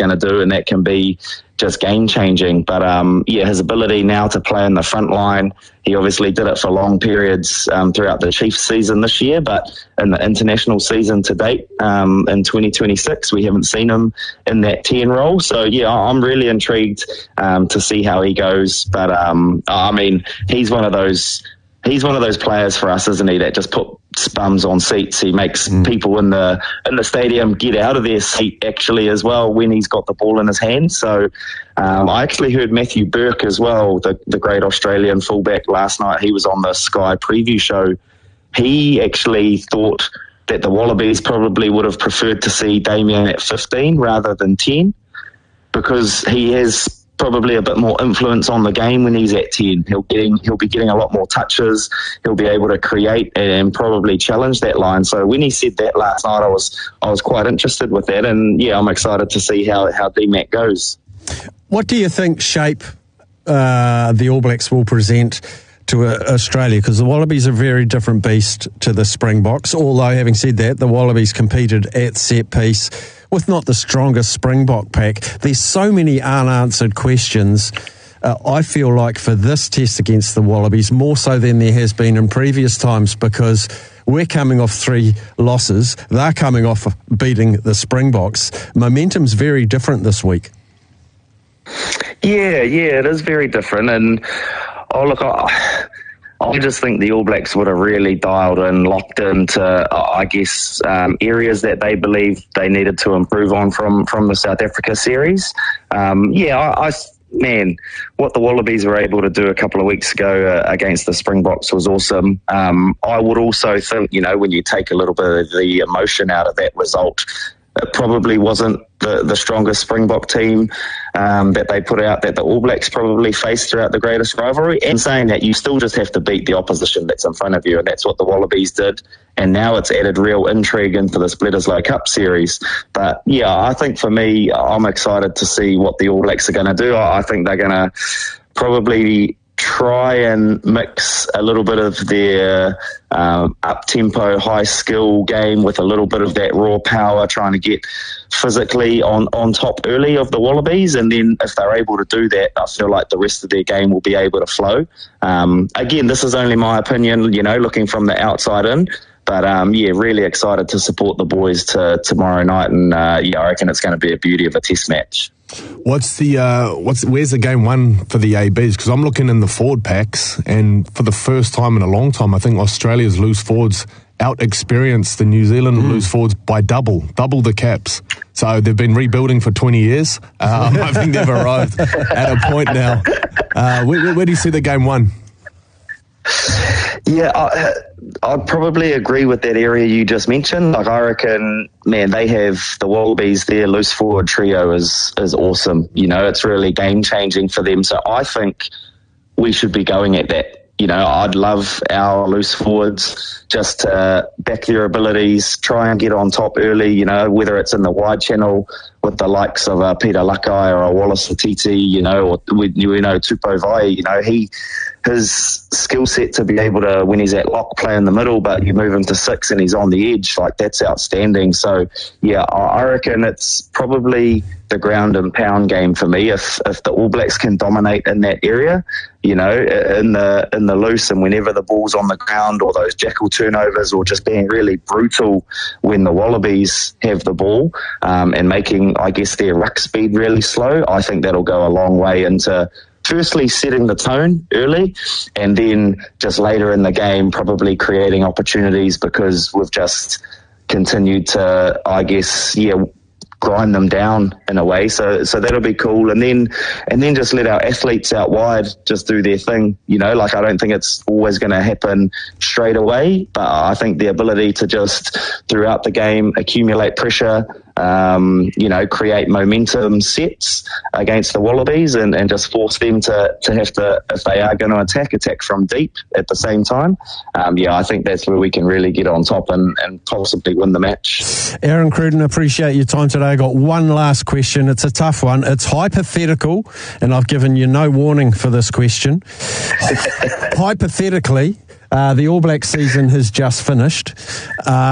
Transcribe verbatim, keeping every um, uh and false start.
going to do, and that can be just game-changing. But, um, yeah, his ability now to play in the front line, he obviously did it for long periods um, throughout the Chiefs season this year, but in the international season to date um, in twenty twenty-six, we haven't seen him in that ten role. So, yeah, I'm really intrigued um, to see how he goes. But, um, I mean, he's one of those... He's one of those players for us, isn't he, that just puts bums on seats. He makes mm. people in the in the stadium get out of their seat, actually, as well, when he's got the ball in his hand. So um, I actually heard Matthew Burke as well, the, the great Australian fullback, last night. He was on the Sky preview show. He actually thought that the Wallabies probably would have preferred to see Damien at fifteen rather than ten, because he has probably a bit more influence on the game when he's at ten. He'll getting he'll be getting a lot more touches. He'll be able to create and probably challenge that line. So when he said that last night, I was I was quite interested with that, and yeah, I'm excited to see how how D-Mac goes. What do you think shape uh, the All Blacks will present to uh, Australia? Because the Wallabies are a very different beast to the Springboks. Although, having said that, the Wallabies competed at set piece with not the strongest Springbok pack. There's so many unanswered questions, uh, I feel like, for this test against the Wallabies, more so than there has been in previous times, because we're coming off three losses. They're coming off beating the Springboks. Momentum's very different this week. Yeah, yeah, it is very different. And, oh, look, I... I just think the All Blacks would have really dialed in, locked into, I guess, um, areas that they believe they needed to improve on from, from the South Africa series. Um, yeah, I, I, man, what the Wallabies were able to do a couple of weeks ago uh, against the Springboks was awesome. Um, I would also think, you know, when you take a little bit of the emotion out of that result, it probably wasn't the, the strongest Springbok team um, that they put out that the All Blacks probably faced throughout the greatest rivalry. And saying that, you still just have to beat the opposition that's in front of you, and that's what the Wallabies did. And now it's added real intrigue into this Bledisloe Cup series. But yeah, I think for me, I'm excited to see what the All Blacks are going to do. I think they're going to probably try and mix a little bit of their um, up-tempo, high-skill game with a little bit of that raw power, trying to get physically on, on top early of the Wallabies. And then if they're able to do that, I feel like the rest of their game will be able to flow. Um, again, this is only my opinion, you know, looking from the outside in. But, um, yeah, really excited to support the boys to tomorrow night. And, uh, yeah, I reckon it's going to be a beauty of a test match. What's the uh, what's where's the game one for the A Bs? Because I'm looking in the forward packs, and for the first time in a long time, I think Australia's loose forwards out-experienced the New Zealand mm. loose forwards by double, double the caps. So they've been rebuilding for twenty years. Um, I think they've arrived at a point now. Uh, where, where do you see the game one? Yeah, I, I'd probably agree with that area you just mentioned. Like, I reckon, man, they have the Wallabies, their loose forward trio is is awesome. You know, it's really game changing for them. So I think we should be going at that. You know, I'd love our loose forwards just to back their abilities, try and get on top early, you know, whether it's in the wide channel with the likes of uh, Peter Lakai or a Wallace Atiti, you know, or we, you know, Tupo Vai, you know, he, his skill set to be able to, when he's at lock, play in the middle, but you move him to six and he's on the edge, like, that's outstanding. So, yeah, I reckon it's probably the ground and pound game for me. If if the All Blacks can dominate in that area, you know, in the in the loose, and whenever the ball's on the ground, or those jackal turnovers, or just being really brutal when the Wallabies have the ball, um, and making, I guess, their ruck speed really slow, I think that'll go a long way into firstly setting the tone early, and then just later in the game probably creating opportunities, because we've just continued to, I guess, yeah, grind them down in a way. So so that'll be cool. And then and then just let our athletes out wide just do their thing. You know, like, I don't think it's always going to happen straight away, but I think the ability to just throughout the game accumulate pressure, um, you know, create momentum sets against the Wallabies, and, and just force them to, to have to, if they are going to attack, attack from deep at the same time. Um, yeah, I think that's where we can really get on top and, and possibly win the match. Aaron Cruden, appreciate your time today. I got one last question. It's a tough one. It's hypothetical, and I've given you no warning for this question. Hypothetically, uh, the All Black season has just finished. Uh,